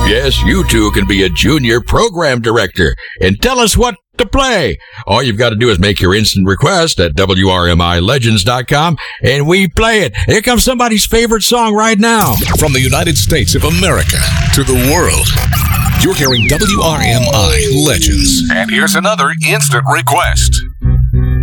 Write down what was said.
Yes, you too can be a junior program director and tell us what to play. All you've got to do is make your instant request at WRMILegends.com and we play it. Here comes somebody's favorite song right now. From the United States of America to the world, you're hearing WRMI Legends. And here's another instant request.